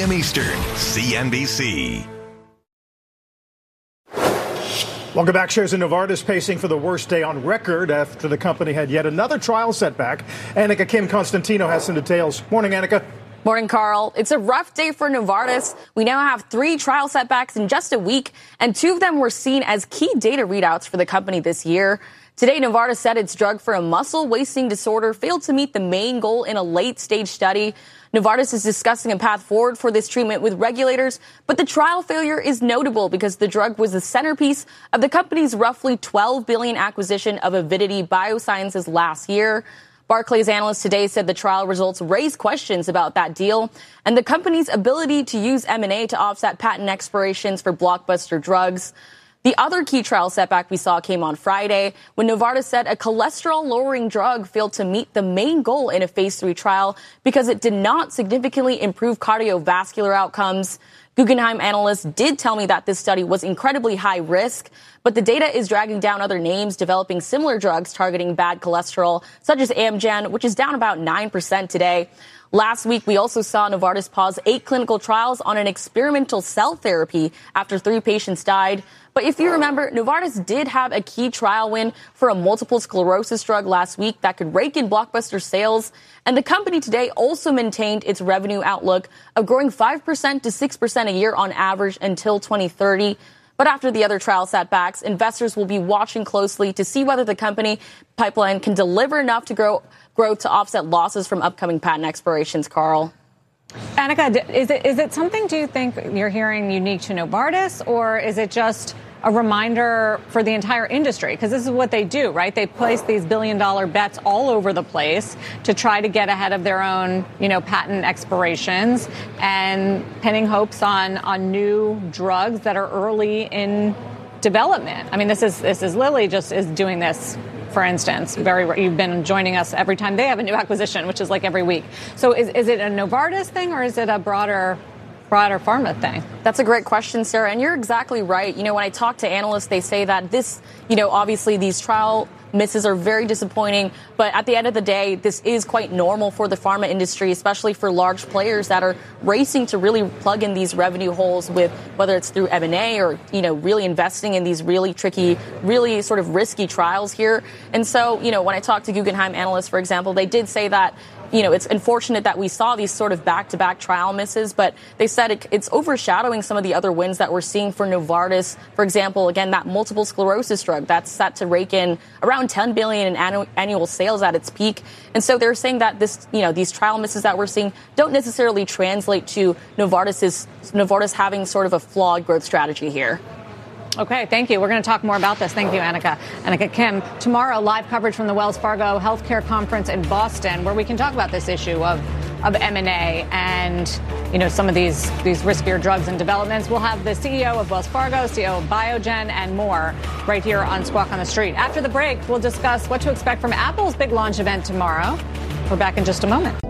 p.m. Eastern, CNBC. Welcome back. Shares in Novartis pacing for the worst day on record after the company had yet another trial setback. Annika Kim Constantino has some details. Morning, Annika. Morning, Carl. It's a rough day for Novartis. We now have 3 trial setbacks in just a week, and 2 of them were seen as key data readouts for the company this year. Today, Novartis said its drug for a muscle wasting disorder failed to meet the main goal in a late-stage study. Novartis is discussing a path forward for this treatment with regulators, but the trial failure is notable because the drug was the centerpiece of the company's roughly $12 billion acquisition of Avidity Biosciences last year. Barclays analysts today said the trial results raise questions about that deal and the company's ability to use M&A to offset patent expirations for blockbuster drugs. The other key trial setback we saw came on Friday when Novartis said a cholesterol-lowering drug failed to meet the main goal in a phase 3 trial because it did not significantly improve cardiovascular outcomes. Guggenheim analysts did tell me that this study was incredibly high risk, but the data is dragging down other names developing similar drugs targeting bad cholesterol, such as Amgen, which is down about 9% today. Last week, we also saw Novartis pause 8 clinical trials on an experimental cell therapy after 3 patients died. But if you remember, Novartis did have a key trial win for a multiple sclerosis drug last week that could rake in blockbuster sales. And the company today also maintained its revenue outlook of growing 5% to 6% a year on average until 2030. But after the other trial setbacks, investors will be watching closely to see whether the company pipeline can deliver enough to growth to offset losses from upcoming patent expirations, Carl. Annika, is it something, do you think, you're hearing unique to Novartis, or is it just a reminder for the entire industry? Because this is what they do, right? They place these billion-dollar bets all over the place to try to get ahead of their own, patent expirations and pinning hopes on new drugs that are early in development. I mean, this is Lilly just is doing this. For instance, you've been joining us every time they have a new acquisition, which is like every week. So is it a Novartis thing or is it a broader pharma thing? That's a great question, Sarah. And you're exactly right. When I talk to analysts, they say that this, obviously these trial misses are very disappointing. But at the end of the day, this is quite normal for the pharma industry, especially for large players that are racing to really plug in these revenue holes with whether it's through M&A or, really investing in these really tricky, really sort of risky trials here. And so, when I talk to Guggenheim analysts, for example, they did say that it's unfortunate that we saw these sort of back-to-back trial misses, but they said it's overshadowing some of the other wins that we're seeing for Novartis. For example, again, that multiple sclerosis drug that's set to rake in around $10 billion in annual sales at its peak. And so they're saying that these trial misses that we're seeing don't necessarily translate to Novartis having sort of a flawed growth strategy here. Okay, thank you. We're going to talk more about this. Thank you, Annika. Annika Kim. Tomorrow, live coverage from the Wells Fargo Healthcare Conference in Boston, where we can talk about this issue of M&A and, some of these riskier drugs and developments. We'll have the CEO of Wells Fargo, CEO of Biogen, and more right here on Squawk on the Street. After the break, we'll discuss what to expect from Apple's big launch event tomorrow. We're back in just a moment.